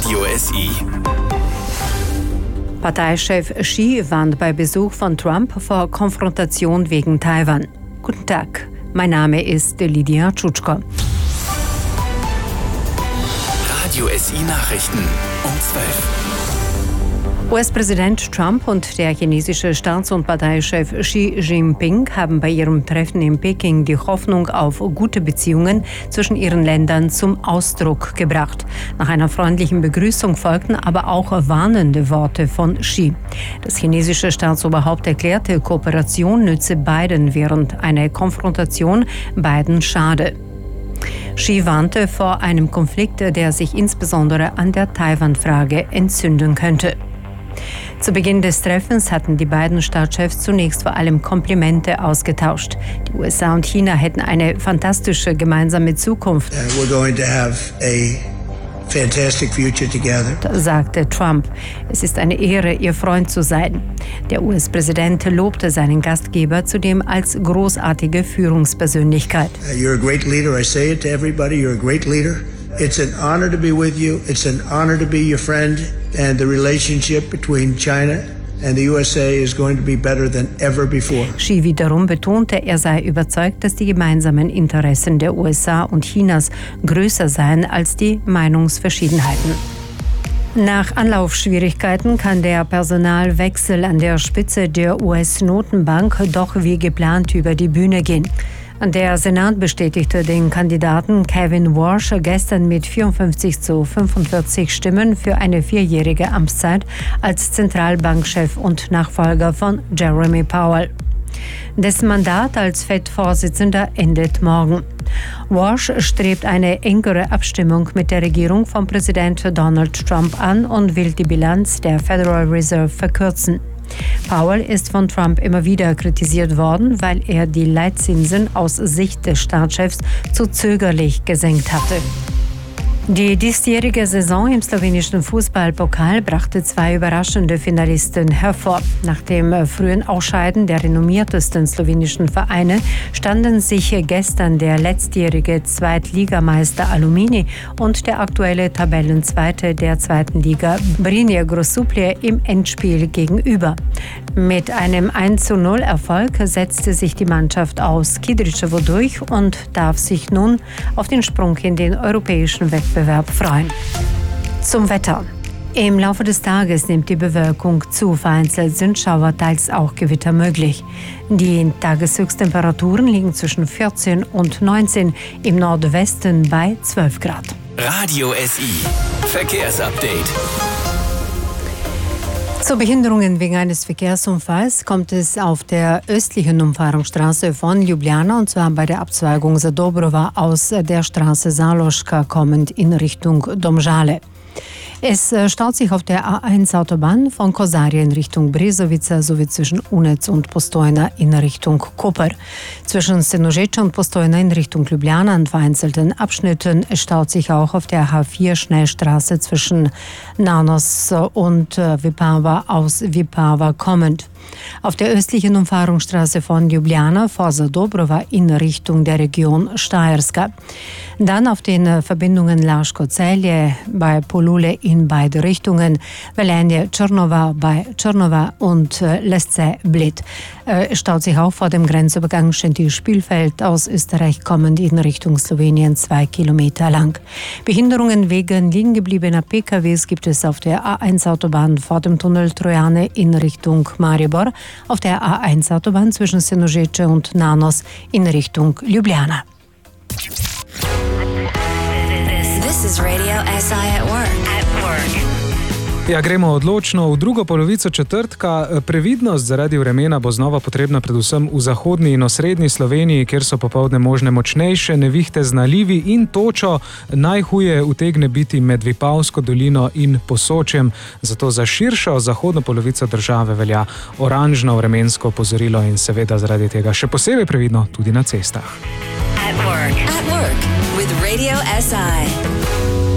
Radio SI. Parteichef Xi warnt bei Besuch von Trump vor Konfrontation wegen Taiwan. Guten Tag, mein Name ist Lydia Tschutschko. Radio SI Nachrichten um 12. US-Präsident Trump und der chinesische Staats- und Parteichef Xi Jinping haben bei ihrem Treffen in Peking die Hoffnung auf gute Beziehungen zwischen ihren Ländern zum Ausdruck gebracht. Nach einer freundlichen Begrüßung folgten aber auch warnende Worte von Xi. Das chinesische Staatsoberhaupt erklärte, Kooperation nütze beiden, während eine Konfrontation beiden schade. Xi warnte vor einem Konflikt, der sich insbesondere an der Taiwan-Frage entzünden könnte. Zu Beginn des Treffens hatten die beiden Staatschefs zunächst vor allem Komplimente ausgetauscht. Die USA und China hätten eine fantastische gemeinsame Zukunft. We're going to have a fantastic future together. Sagte Trump. Es ist eine Ehre, Ihr Freund zu sein. Der US-Präsident lobte seinen Gastgeber zudem als großartige Führungspersönlichkeit. You're a great leader. I say it to everybody. You're a great leader. It's an honor to be with you. It's an honor to be your friend. And the relationship between China and the USA is going to be better than ever before. Xi wiederum betonte, er sei überzeugt, dass die gemeinsamen Interessen der USA und Chinas größer seien als die Meinungsverschiedenheiten. Nach Anlaufschwierigkeiten kann der Personalwechsel an der Spitze der US-Notenbank doch wie geplant über die Bühne gehen. Der Senat bestätigte den Kandidaten Kevin Warsh gestern mit 54-45 Stimmen für eine 4-jährige Amtszeit als Zentralbankchef und Nachfolger von Jeremy Powell. Dessen Mandat als FED-Vorsitzender endet morgen. Warsh strebt eine engere Abstimmung mit der Regierung von Präsident Donald Trump an und will die Bilanz der Federal Reserve verkürzen. Powell ist von Trump immer wieder kritisiert worden, weil er die Leitzinsen aus Sicht des Staatschefs zu zögerlich gesenkt hatte. Die diesjährige Saison im slowenischen Fußballpokal brachte 2 überraschende Finalisten hervor. Nach dem frühen Ausscheiden der renommiertesten slowenischen Vereine standen sich gestern der letztjährige Zweitligameister Alumini und der aktuelle Tabellenzweite der zweiten Liga Brinje Grosuplje im Endspiel gegenüber. Mit einem 1:0 Erfolg setzte sich die Mannschaft aus Kidričevo durch und darf sich nun auf den Sprung in den europäischen Wettbewerb freuen. Zum Wetter. Im Laufe des Tages nimmt die Bewölkung zu. Vereinzelt sind Schauer, teils auch Gewitter möglich. Die Tageshöchsttemperaturen liegen zwischen 14 und 19, im Nordwesten bei 12 Grad. Radio SI. Verkehrsupdate. Zu Behinderungen wegen eines Verkehrsunfalls kommt es auf der östlichen Umfahrungsstraße von Ljubljana, und zwar bei der Abzweigung Zadobrova aus der Straße Zaloška kommend in Richtung Domžale. Es staut sich auf der A1-Autobahn von Kozarje in Richtung Brezovica sowie zwischen Unec und Postojna in Richtung Koper. Zwischen Senožeče und Postojna in Richtung Ljubljana an vereinzelten Abschnitten staut sich auch auf der H4-Schnellstraße zwischen Nanos und Vipava aus Vipava kommend. Auf der östlichen Umfahrungsstraße von Ljubljana vor Zadobrova in Richtung der Region Štajerska. Dann auf den Verbindungen Laško-Celje bei Polule in beide Richtungen, Velenje-Črnova bei Črnova und Lesce-Bled. Staut sich auch vor dem Grenzübergang Schentil-Spielfeld aus Österreich kommend in Richtung Slowenien 2 Kilometer lang. Behinderungen wegen liegengebliebener PKWs gibt es auf der A1-Autobahn vor dem Tunnel Trojane in Richtung Maribor, auf der A1-Autobahn zwischen Senožeče und Nanos in Richtung Ljubljana. This is Radio SI at work. Ja, gremo odločno v drugo polovico četrtka. Previdnost zaradi vremena bo znova potrebna predvsem v zahodni in osrednji Sloveniji, kjer so popoldne možne močnejše nevihte z nalivi in točo. Najhuje utegne biti med Vipavsko dolino in Posočjem, zato za širšo zahodno polovico države velja oranžno vremensko opozorilo in seveda zaradi tega še posebej previdno tudi na cestah. At work with Radio SI.